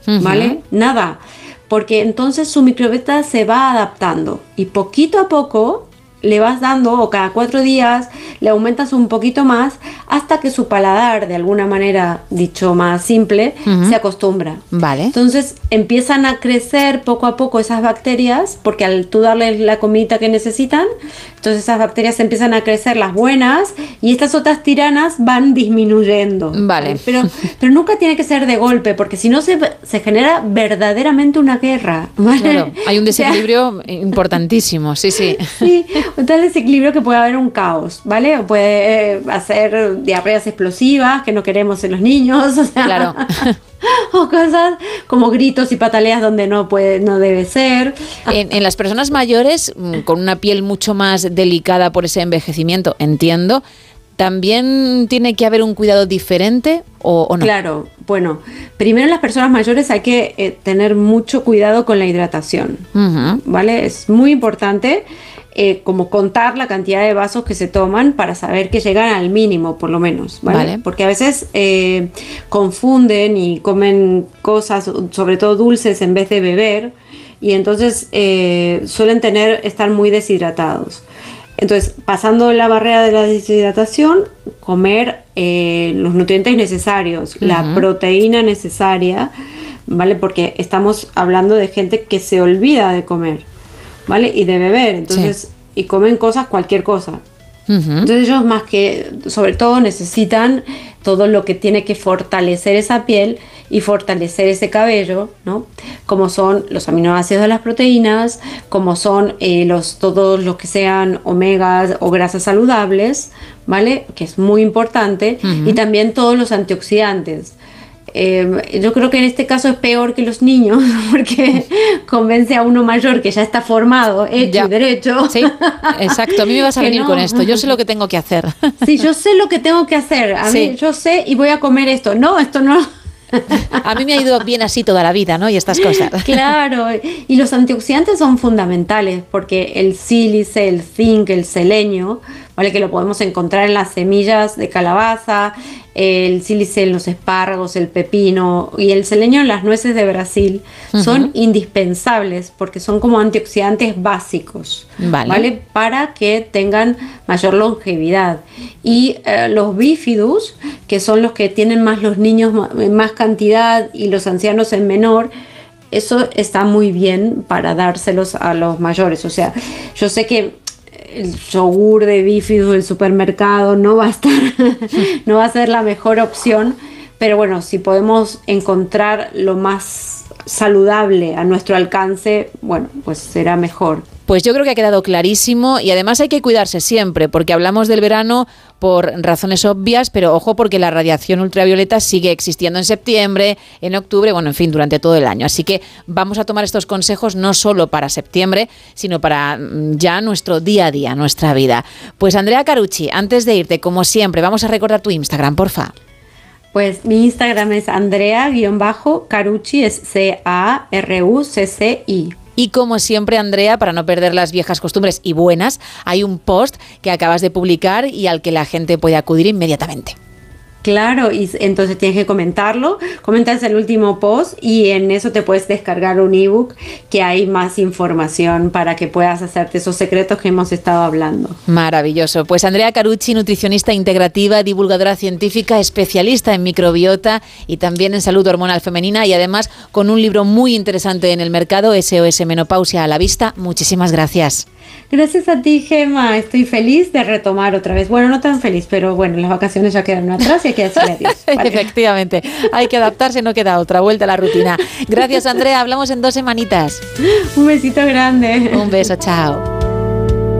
¿vale? Nada, porque entonces su microbiota se va adaptando y poquito a poco le vas dando, o cada 4 días le aumentas un poquito más hasta que su paladar, de alguna manera, dicho más simple, se acostumbra. Vale. Entonces empiezan a crecer poco a poco esas bacterias, porque al tú darles la comidita que necesitan, entonces esas bacterias empiezan a crecer, las buenas, y estas otras tiranas van disminuyendo. Vale. Pero nunca tiene que ser de golpe, porque si no se genera verdaderamente una guerra, ¿vale? Claro, hay un desequilibrio importantísimo, sí. Sí, tal desequilibrio que puede haber un caos, ¿vale? O puede hacer diarreas explosivas que no queremos en los niños, o sea, claro. O cosas como gritos y pataleas donde no debe ser. En las personas mayores, con una piel mucho más delicada por ese envejecimiento, entiendo, ¿también tiene que haber un cuidado diferente o no? Claro, bueno, primero en las personas mayores hay que tener mucho cuidado con la hidratación, ¿vale? Es muy importante como contar la cantidad de vasos que se toman para saber que llegan al mínimo, por lo menos, ¿vale? Porque a veces confunden y comen cosas, sobre todo dulces, en vez de beber, y entonces suelen estar muy deshidratados. Entonces, pasando la barrera de la deshidratación, comer los nutrientes necesarios, la proteína necesaria, ¿vale? Porque estamos hablando de gente que se olvida de comer, ¿vale? Y de beber, entonces, y comen cualquier cosa. Entonces ellos sobre todo necesitan todo lo que tiene que fortalecer esa piel y fortalecer ese cabello, ¿no? Como son los aminoácidos de las proteínas, como son todos los que sean omegas o grasas saludables, ¿vale? Que es muy importante, y también todos los antioxidantes. Yo creo que en este caso es peor que los niños, porque convence a uno mayor que ya está formado, hecho y derecho. Sí, exacto. A mí me vas a venir con esto. Yo sé lo que tengo que hacer. Sí, yo sé lo que tengo que hacer. Mí, yo sé y voy a comer esto. No, esto no. A mí me ha ido bien así toda la vida, ¿no? Y estas cosas. Claro, y los antioxidantes son fundamentales porque el sílice, el zinc, el selenio, ¿vale? Que lo podemos encontrar en las semillas de calabaza, el sílice en los espárragos, el pepino y el selenio en las nueces de Brasil, son indispensables porque son como antioxidantes básicos, ¿vale? Para que tengan mayor longevidad. Y los bífidus, que son los que tienen más los niños en más cantidad y los ancianos en menor, eso está muy bien para dárselos a los mayores. O sea, yo sé que el yogur de bífidus del supermercado no va a ser la mejor opción, pero bueno, si podemos encontrar lo más saludable a nuestro alcance, bueno, pues será mejor. Pues yo creo que ha quedado clarísimo y además hay que cuidarse siempre porque hablamos del verano por razones obvias, pero ojo porque la radiación ultravioleta sigue existiendo en septiembre, en octubre, bueno, en fin, durante todo el año. Así que vamos a tomar estos consejos no solo para septiembre, sino para ya nuestro día a día, nuestra vida. Pues Andrea Carucci, antes de irte, como siempre, vamos a recordar tu Instagram, porfa. Pues mi Instagram es Andrea_Carucci, es CARUCCI. Y como siempre, Andrea, para no perder las viejas costumbres y buenas, hay un post que acabas de publicar y al que la gente puede acudir inmediatamente. Claro, y entonces tienes que comentas el último post y en eso te puedes descargar un ebook que hay más información para que puedas hacerte esos secretos que hemos estado hablando. Maravilloso. Pues Andrea Carucci, nutricionista integrativa, divulgadora científica, especialista en microbiota y también en salud hormonal femenina y además con un libro muy interesante en el mercado, SOS Menopausia a la vista. Muchísimas gracias. Gracias a ti, Gemma. Estoy feliz de retomar otra vez. Bueno, no tan feliz, pero bueno, las vacaciones ya quedaron atrás y hay que decirle adiós. Vale. Efectivamente, hay que adaptarse, no queda otra, vuelta a la rutina. Gracias, Andrea. Hablamos en 2 semanitas. Un besito grande. Un beso, chao.